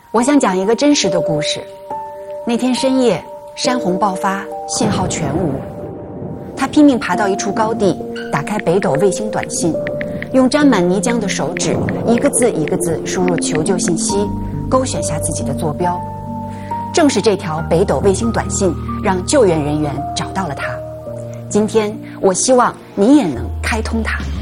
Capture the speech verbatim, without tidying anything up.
我想讲一个真实的故事。那天深夜，山洪爆发，信号全无。他拼命爬到一处高地，打开北斗卫星短信，用沾满泥浆的手指一个字一个字输入求救信息，勾选下自己的坐标。正是这条北斗卫星短信让救援人员找到了他。今天我希望你也能开通它。